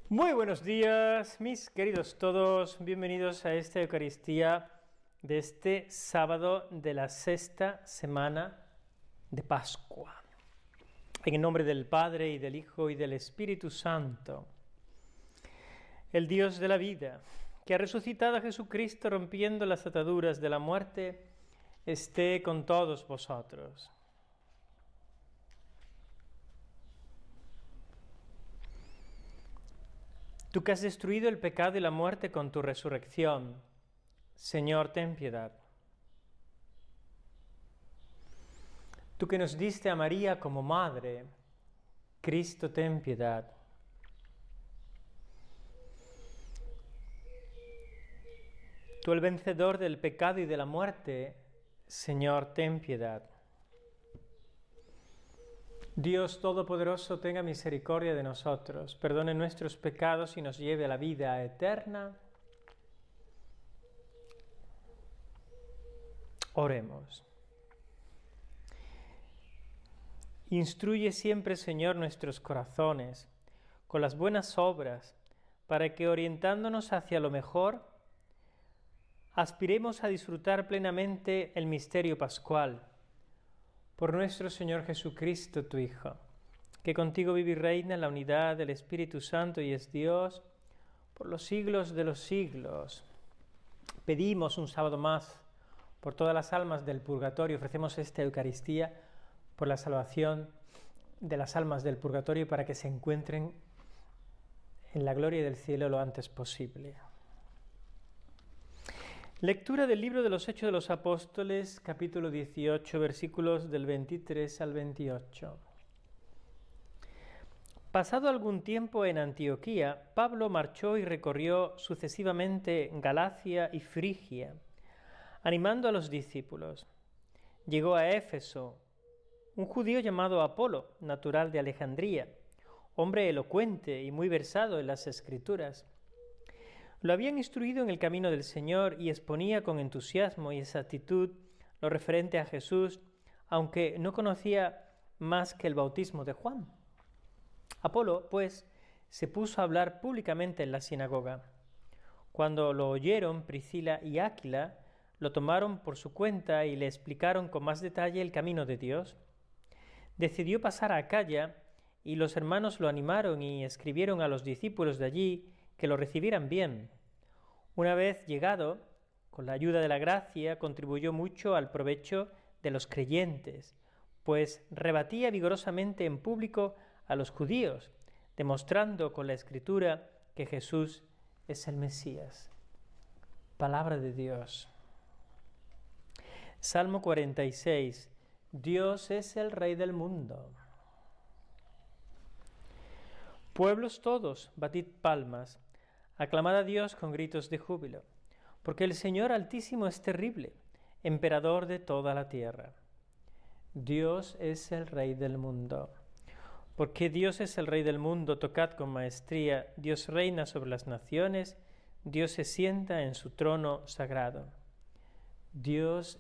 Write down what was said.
Muy buenos días, mis queridos todos, bienvenidos a esta Eucaristía de este sábado de la sexta semana de Pascua. En el nombre del Padre, y del Hijo, y del Espíritu Santo, el Dios de la vida, que ha resucitado a Jesucristo rompiendo las ataduras de la muerte, esté con todos vosotros. Tú que has destruido el pecado y la muerte con tu resurrección, Señor, ten piedad. Tú que nos diste a María como madre, Cristo, ten piedad. Tú el vencedor del pecado y de la muerte, Señor, ten piedad. Dios Todopoderoso, tenga misericordia de nosotros, perdone nuestros pecados y nos lleve a la vida eterna. Oremos. Instruye siempre, Señor, nuestros corazones con las buenas obras, para que, orientándonos hacia lo mejor, aspiremos a disfrutar plenamente el misterio pascual. Por nuestro Señor Jesucristo, tu Hijo, que contigo vive y reina en la unidad del Espíritu Santo y es Dios por los siglos de los siglos. Pedimos un sábado más por todas las almas del purgatorio. Ofrecemos esta Eucaristía por la salvación de las almas del purgatorio para que se encuentren en la gloria del cielo lo antes posible. Lectura del libro de los Hechos de los Apóstoles, capítulo 18, versículos del 23 al 28. Pasado algún tiempo en Antioquía, Pablo marchó y recorrió sucesivamente Galacia y Frigia, animando a los discípulos. Llegó a Éfeso, un judío llamado Apolo, natural de Alejandría, hombre elocuente y muy versado en las Escrituras. Lo habían instruido en el camino del Señor y exponía con entusiasmo y exactitud lo referente a Jesús, aunque no conocía más que el bautismo de Juan. Apolo, pues, se puso a hablar públicamente en la sinagoga. Cuando lo oyeron, Priscila y Áquila lo tomaron por su cuenta y le explicaron con más detalle el camino de Dios. Decidió pasar a Acaya y los hermanos lo animaron y escribieron a los discípulos de allí que lo recibieran bien. Una vez llegado, con la ayuda de la gracia, contribuyó mucho al provecho de los creyentes, pues rebatía vigorosamente en público a los judíos, demostrando con la Escritura que Jesús es el Mesías. Palabra de Dios. Salmo 46. Dios es el Rey del mundo. Pueblos todos, batid palmas, aclamad a Dios con gritos de júbilo, porque el Señor Altísimo es terrible, emperador de toda la tierra. Dios es el Rey del mundo. Porque Dios es el Rey del mundo, tocad con maestría, Dios reina sobre las naciones, Dios se sienta en su trono sagrado. Dios